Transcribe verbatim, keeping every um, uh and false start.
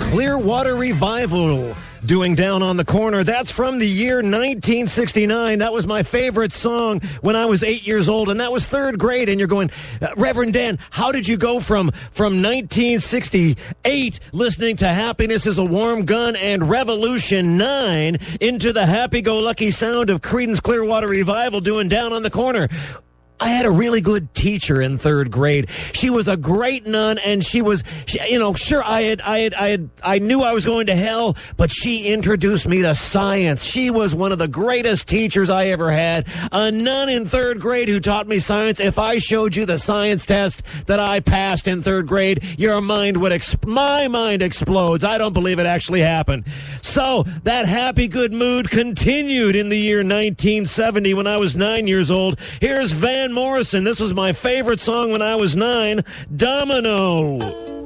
Clearwater Revival doing Down on the Corner. That's from the year nineteen sixty-nine. That was my favorite song when I was eight years old, and that was third grade. And you're going, uh, Reverend Dan, how did you go from, from nineteen sixty-eight listening to Happiness is a Warm Gun and Revolution nine into the happy-go-lucky sound of Creedence Clearwater Revival doing Down on the Corner? I had a really good teacher in third grade. She was a great nun, and she was, she, you know, sure, I had, I had, I had, I knew I was going to hell, but she introduced me to science. She was one of the greatest teachers I ever had. A nun in third grade who taught me science. If I showed you the science test that I passed in third grade, your mind would, exp- my mind explodes. I don't believe it actually happened. So that happy, good mood continued in the year nineteen seventy when I was nine years old. Here's Van Morrison. This was my favorite song when I was nine, Domino.